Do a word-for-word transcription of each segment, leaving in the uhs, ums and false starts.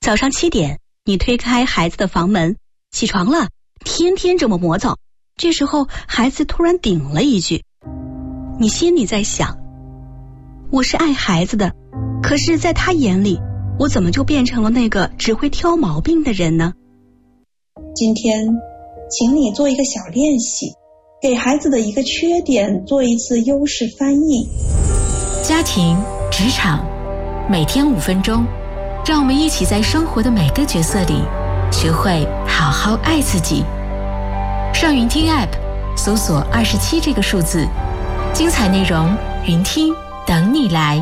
早上七点，你推开孩子的房门，起床了，天天这么磨蹭。这时候孩子突然顶了一句，你心里在想，我是爱孩子的，可是在他眼里，我怎么就变成了那个只会挑毛病的人呢？ 今天请你做一个小练习，给孩子的一个缺点做一次优势翻译。 家庭、职场，每天五分钟，让我们一起在生活的每个角色里学会好好爱自己。上云听 App 搜索二十七这个数字，精彩内容云听等你来。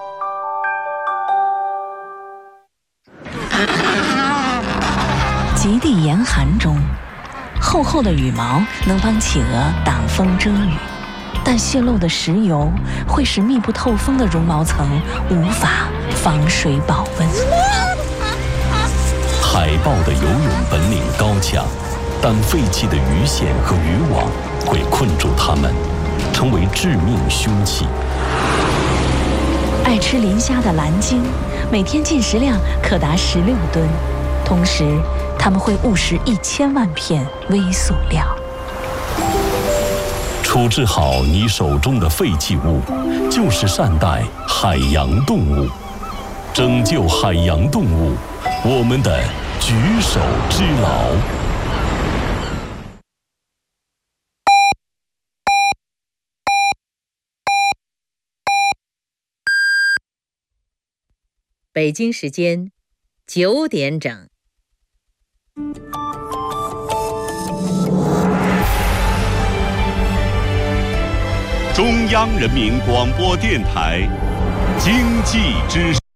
极地严寒中，厚厚的羽毛能帮企鹅挡风遮雨，但泄漏的石油会使密不透风的绒毛层无法防水保温。 海豹的游泳本领高强，但废弃的鱼线和渔网会困住它们，成为致命凶器。 爱吃磷虾的蓝鲸，每天进食量可达十六吨，同时它们会误食一千万片微塑料。 处置好你手中的废弃物，就是善待海洋动物，拯救海洋动物，我们的举手之劳。 北京时间九点整。 中央人民广播电台经济之声。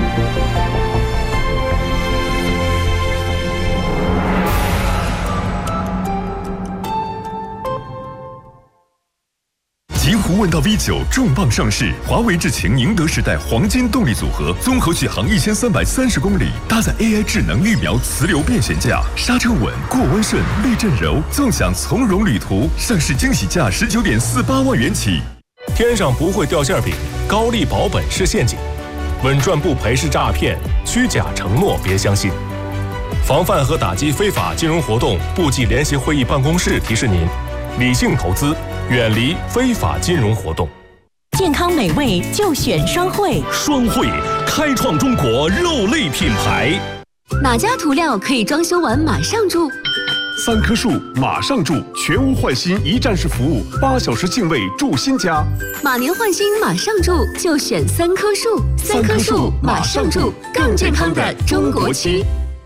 极狐问道 V 九 重磅上市，华为智擎宁德时代黄金动力组合，综合续航一千三百三十公里，搭载 A I 智能预瞄磁流变悬架，刹车稳，过弯顺，避震柔，纵享从容旅途。上市惊喜价十九点四八万元起。 天上不会掉馅饼，高利保本是陷阱，稳赚不赔是诈骗，虚假承诺别相信。防范和打击非法金融活动部际联席会议办公室提示您：理性投资，远离非法金融活动。 健康美味就选双汇， 双汇开创中国肉类品牌。 哪家涂料可以装修完马上住？ 三棵树马上住，全屋换新一站式服务，八小时净位住新家。 马年换新马上住，就选三棵树。三棵树马上住，更健康的中国区。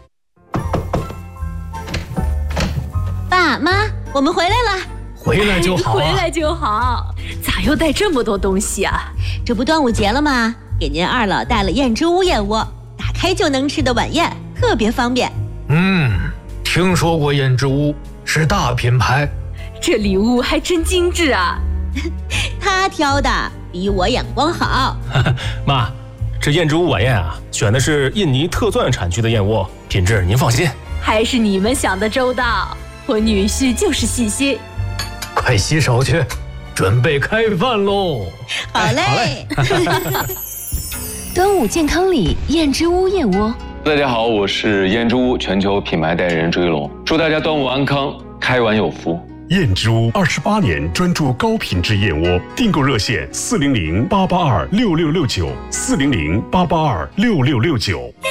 爸妈，我们回来了。 回来就好、啊， 回来就好。咋又带这么多东西啊？这不端午节了吗？给您二老带了燕之屋燕窝，打开就能吃的晚宴，特别方便。 嗯，听说过燕之屋，是大品牌。 这礼物还真精致啊！他挑的比我眼光好。 妈，这燕之屋晚宴啊，选的是印尼特钻产区的燕窝，品质您放心。 还是你们想的周到，我女婿就是细心。 快洗手去，准备开饭喽！ 好嘞。 端午健康礼，燕之屋燕窝。 大家好，我是燕之屋全球品牌代言人追龙，祝大家端午安康，开碗有福。 燕之屋二十八年专注高品质燕窝，订购热线四零零八八二六六六九四零零八八二六六六九。